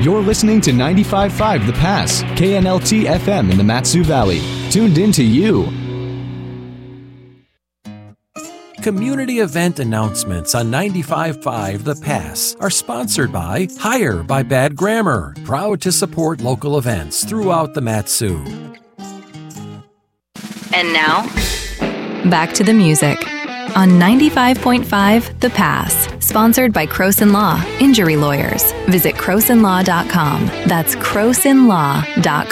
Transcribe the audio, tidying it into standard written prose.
You're listening to 95.5 The Pass, KNLT FM in the Mat-Su Valley. Tuned in to you. Community event announcements on 95.5 The Pass are sponsored by Hire by Bad Grammar, proud to support local events throughout the Mat-Su. And now, back to the music on 95.5 The Pass, sponsored by Croson Law, Injury Lawyers. Visit crosonlaw.com. That's crosonlaw.com.